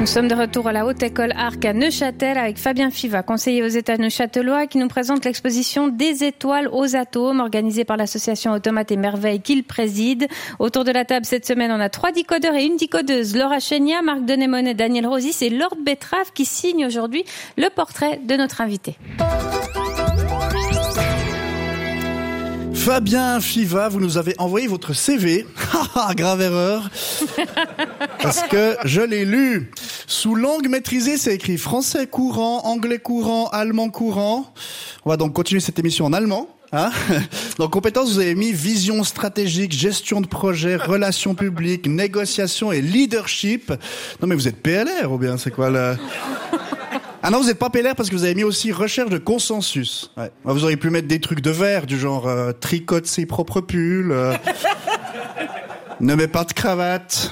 Nous sommes de retour à la Haute École Arc à Neuchâtel avec Fabien Fiva, conseiller aux États neuchâtelois, qui nous présente l'exposition Des étoiles aux atomes, organisée par l'association Automates et Merveilles qu'il préside. Autour de la table cette semaine, on a 3 décodeurs et une décodeuse. Laura Chénia, Marc Denémonet, Daniel Rosis et Lord Betrave qui signe aujourd'hui le portrait de notre invité. Fabien Fiva, vous nous avez envoyé votre CV. Grave erreur. Parce que je l'ai lu. Sous langue maîtrisée, c'est écrit français courant, anglais courant, allemand courant. On va donc continuer cette émission en allemand. Dans compétences, vous avez mis vision stratégique, gestion de projet, relations publiques, négociation et leadership. Non mais vous êtes PLR ou bien c'est quoi le... Ah non, vous n'êtes pas PLR parce que vous avez mis aussi recherche de consensus. Ouais. Vous auriez pu mettre des trucs de verre du genre tricote ses propres pulls, ne met pas de cravate,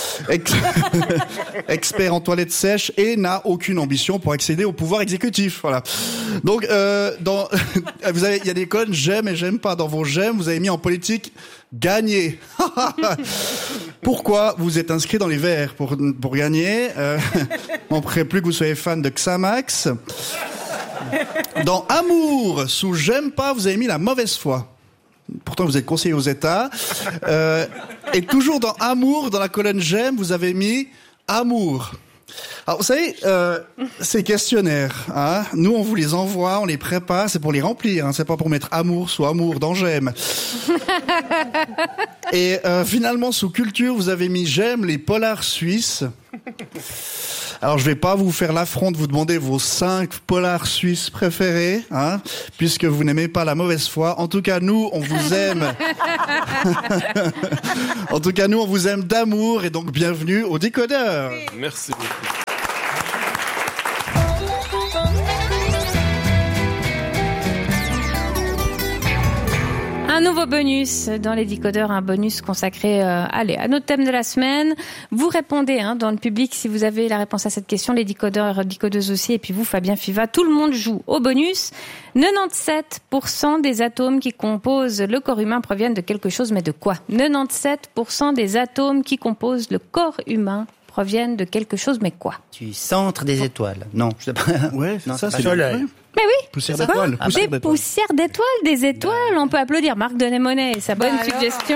expert en toilettes sèches et n'a aucune ambition pour accéder au pouvoir exécutif. Voilà. Donc, il y a des colonnes j'aime et j'aime pas. Dans vos j'aime, vous avez mis en politique gagner. Pourquoi vous êtes inscrit dans les verts pour gagner? On ne ferait plus que vous soyez fan de Xamax. Dans amour, sous j'aime pas, vous avez mis la mauvaise foi. Pourtant, vous êtes conseiller aux États. Et toujours dans amour, dans la colonne j'aime, vous avez mis amour. Alors, vous savez, ces questionnaires, nous, on vous les envoie, on les prépare, c'est pour les remplir, c'est pas pour mettre amour sous amour dans j'aime. Et finalement, sous culture, vous avez mis j'aime les polars suisses. Alors, je vais pas vous faire l'affront de vous demander vos 5 polars suisses préférés, puisque vous n'aimez pas la mauvaise foi. En tout cas, nous, on vous aime. En tout cas, nous, on vous aime d'amour, et donc bienvenue au décodeur. Merci beaucoup. Un nouveau bonus dans les décodeurs, un bonus consacré à notre thème de la semaine. Vous répondez dans le public si vous avez la réponse à cette question, les décodeurs, décodeuses aussi, et puis vous, Fabien Fiva, tout le monde joue au bonus. 97% des atomes qui composent le corps humain proviennent de quelque chose, mais de quoi? 97% des atomes qui composent le corps humain proviennent de quelque chose, mais quoi? Du centre des étoiles. Non, je sais pas. Ouais, non, ça, c'est c'est pas le soleil. Mais oui. Poussière d'étoiles. Des poussières d'étoiles, des étoiles. On peut applaudir Marc Denémonet et sa bonne suggestion.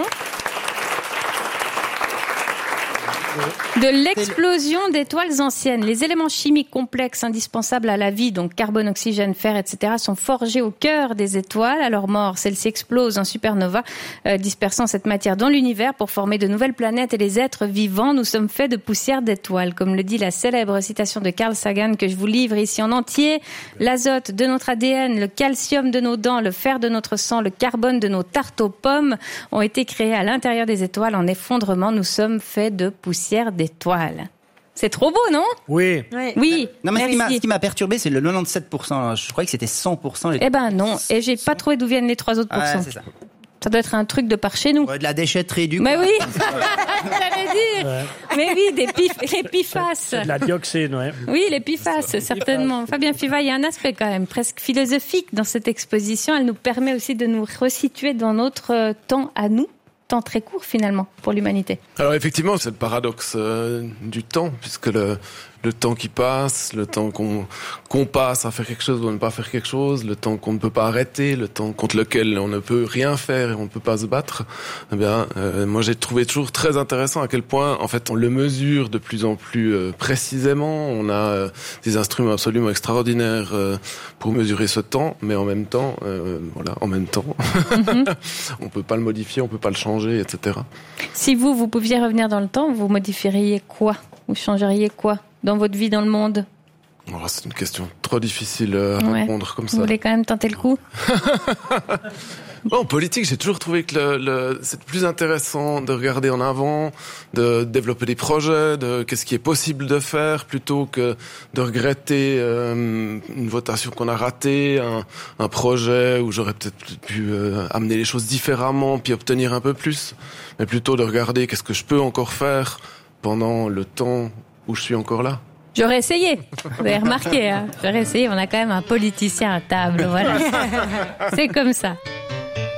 De l'explosion d'étoiles anciennes. Les éléments chimiques complexes indispensables à la vie, donc carbone, oxygène, fer, etc., sont forgés au cœur des étoiles. À leur mort, celles-ci explosent en supernova, dispersant cette matière dans l'univers pour former de nouvelles planètes et les êtres vivants. Nous sommes faits de poussière d'étoiles, comme le dit la célèbre citation de Carl Sagan que je vous livre ici en entier. L'azote de notre ADN, le calcium de nos dents, le fer de notre sang, le carbone de nos tartes aux pommes ont été créés à l'intérieur des étoiles en effondrement. Nous sommes faits de poussière d'étoiles. C'est trop beau, non? Oui. Oui. Non, mais ce qui m'a perturbé, c'est le 97%. Je croyais que c'était 100%. Eh ben non. Et j'ai pas trouvé d'où viennent les 3 autres pourcents. Ouais, c'est ça. Ça doit être un truc de par chez nous. Ouais, de la déchetterie du Mais coin. oui. J'allais dire. Ouais. Mais oui, les PFAS. C'est de la dioxine, ouais. Oui, les PFAS, certainement. Fabien Fiva, il y a un aspect quand même presque philosophique dans cette exposition. Elle nous permet aussi de nous resituer dans notre temps à nous. Temps très court finalement pour l'humanité. Alors effectivement, c'est le paradoxe du temps, puisque le temps qui passe, le temps qu'on passe à faire quelque chose ou à ne pas faire quelque chose, le temps qu'on ne peut pas arrêter, le temps contre lequel on ne peut rien faire et on ne peut pas se battre, eh bien, moi j'ai trouvé toujours très intéressant à quel point, en fait, on le mesure de plus en plus précisément. On a des instruments absolument extraordinaires pour mesurer ce temps, mais en même temps, on peut pas le modifier, on peut pas le changer, etc. Si vous pouviez revenir dans le temps, vous modifieriez quoi? Vous changeriez quoi dans votre vie dans le monde? C'est une question trop difficile à répondre comme ça. Vous voulez quand même tenter le coup? Bon, en politique, j'ai toujours trouvé que c'est plus intéressant de regarder en avant, de développer des projets, de qu'est-ce qui est possible de faire, plutôt que de regretter une votation qu'on a ratée, un projet où j'aurais peut-être pu amener les choses différemment, puis obtenir un peu plus, mais plutôt de regarder qu'est-ce que je peux encore faire pendant le temps où je suis encore là. J'aurais essayé. Vous avez remarqué, J'aurais essayé. On a quand même un politicien à table, voilà. C'est comme ça.